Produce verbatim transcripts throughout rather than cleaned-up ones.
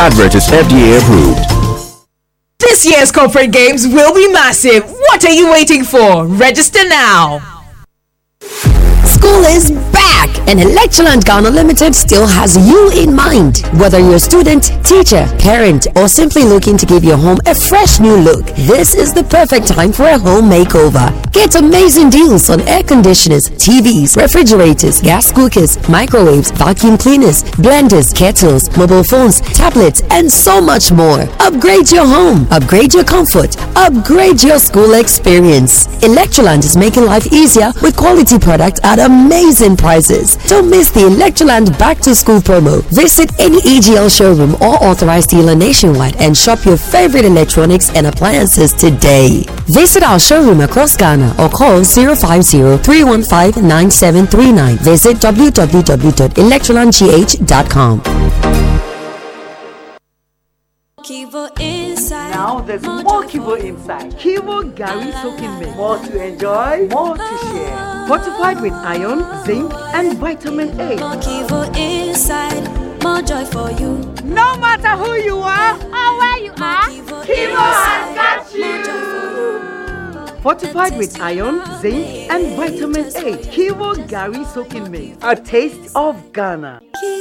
advert is F D A approved. This year's corporate games will be massive. What are you waiting for? Register now. School is back, and Electroland Ghana Limited still has you in mind. Whether you're a student, teacher, parent, or simply looking to give your home a fresh new look, this is the perfect time for a home makeover. Get amazing deals on air conditioners, T Vs, refrigerators, gas cookers, microwaves, vacuum cleaners, blenders, kettles, mobile phones, tablets, and so much more. Upgrade your home, upgrade your comfort, upgrade your school experience. Electroland is making life easier with quality products at amazing prices. Don't miss the Electroland Back to School promo. Visit any E G L showroom or authorized dealer nationwide and shop your favorite electronics and appliances today. Visit our showroom across Ghana or call zero five zero, three one five, nine seven three nine. Visit w w w dot electroland g h dot com. Now there's more Kivo inside. Kivo Gary soaking milk. More to enjoy, more to share. Fortified with iron, zinc, and vitamin A. More Kivo inside, more joy for you. No matter who you are or where you are, Kivo has got you. Fortified with iron, zinc, and vitamin A. Kivo Gary soaking milk. A taste of Ghana.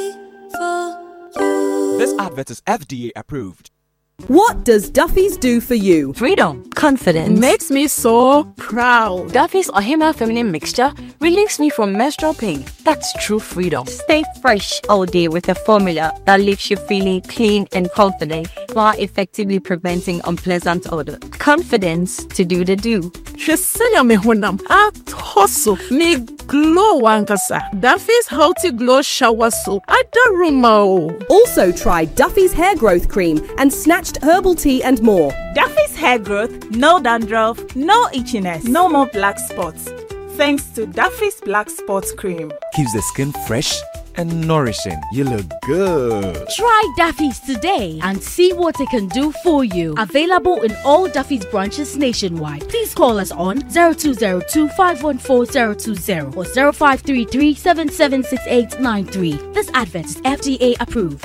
This advert is F D A approved. What does Duffy's do for you? Freedom, confidence. Makes me so proud. Duffy's Ohima Feminine Mixture relieves me from menstrual pain. That's true freedom. Stay fresh all day with a formula that leaves you feeling clean and confident while effectively preventing unpleasant odor. Confidence to do the do. Shesenya me honam atoso me glow wankasa. Duffy's Healthy Glow Shower Soap. I don't remember. Also try Duffy's Hair Growth Cream and Snatched Herbal Tea and more. Duffy's Hair Growth, no dandruff, no itchiness, no more black spots. Thanks to Duffy's Black Spots Cream. Keeps the skin fresh and nourishing. You look good. Try Duffy's today and see what it can do for you. Available in all Duffy's branches nationwide. Please call us on zero two zero two, five one four, zero two zero or zero five three three, seven seven six eight nine three. This advert is F D A approved.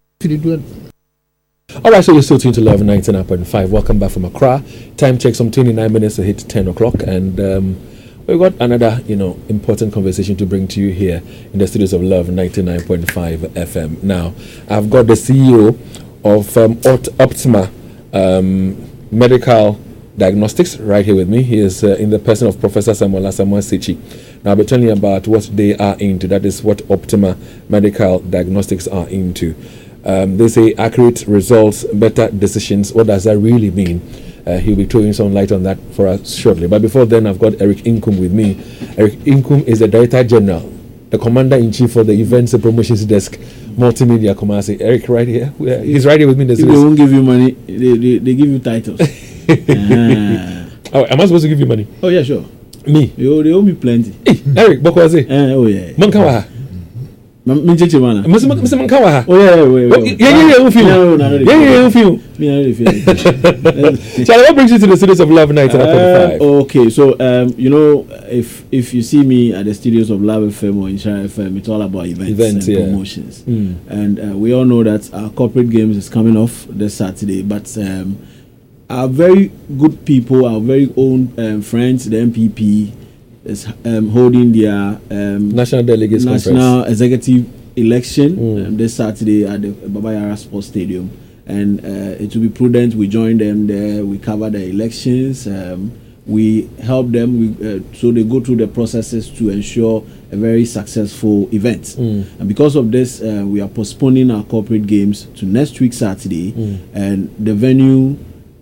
All right, so you're still tuned to Love ninety-nine point five. Welcome back from Accra. Time check, some twenty-nine minutes to hit ten o'clock, and um, we've got another, you know, important conversation to bring to you here in the studios of Love ninety-nine point five F M. Now, I've got the C E O of um, Optima um, Medical Diagnostics right here with me. He is uh, in the person of Professor Samuel Samuel Sichi. Now, I'll be telling you about what they are into. That is what Optima Medical Diagnostics are into. Um, they say accurate results, better decisions. What does that really mean? Uh, he'll be throwing some light on that for us shortly. But before then, I've got Eric Inkum with me. Eric Inkum is the Director General, the Commander-in-Chief for the Events and Promotions Desk, Multimedia Kumasi. Eric, right here. He's right here with me. In the if they won't give you money, they, they, they give you titles. uh. Oh, am I supposed to give you money? Oh, yeah, sure. Me? You, they owe me plenty. Hey, Eric, Bokwazi. Uh, oh, yeah. Mankawaha. Minjeche mana. Mr. Mr. Mankawaha. Oh yeah, yeah, yeah. Yeah, yeah, yeah. Who feel? No, no, no. Yeah, yeah, who feel? Me, I don't feel. Charlie, what brings you to the studios of Love ninety-nine point five? Okay, so um, you know, if if you see me at the studios of Love F M or Inshara F M, it's all about events, events and yeah. promotions. Mm. And uh, we all know that our corporate games is coming off this Saturday, but um, our very good people, our very own um, friends, the M P P. Is um, holding their um, National Delegates National Conference. Executive Election mm. um, this Saturday at the Baba Yara Sports Stadium, and uh, it will be prudent. We join them there. We cover the elections. Um, we help them. We, uh, so they go through the processes to ensure a very successful event. Mm. And because of this, uh, we are postponing our corporate games to next week Saturday, mm. and the venue